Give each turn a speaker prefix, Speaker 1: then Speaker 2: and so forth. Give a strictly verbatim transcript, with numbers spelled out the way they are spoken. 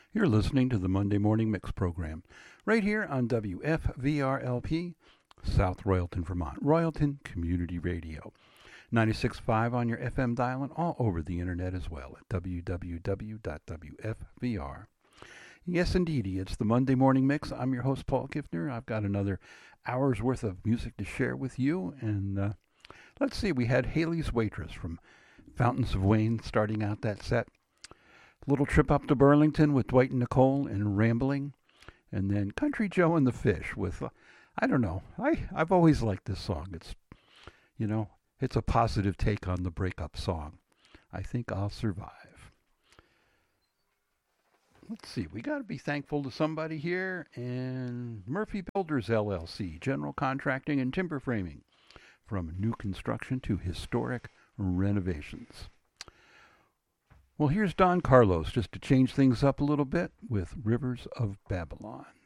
Speaker 1: You're listening to the Monday Morning Mix program right here on W F V R L P, South Royalton, Vermont, Royalton Community Radio. ninety-six point five on your F M dial and all over the internet as well at w w w dot w f v r. Yes, indeedy, it's the Monday Morning Mix. I'm your host, Paul Kiffner. I've got another hour's worth of music to share with you. And uh, let's see, we had Haley's Waitress from Fountains of Wayne starting out that set. Little trip up to Burlington with Dwight and Nicole and Rambling. And then Country Joe and the Fish with, uh, I don't know, I, I've always liked this song. It's, you know, it's a positive take on the breakup song. I think I'll survive. Let's see, we got to be thankful to somebody here. And Murphy Builders L L C, general contracting and timber framing. From new construction to historic renovations. Well, here's Don Carlos, just to change things up a little bit, with Rivers of Babylon.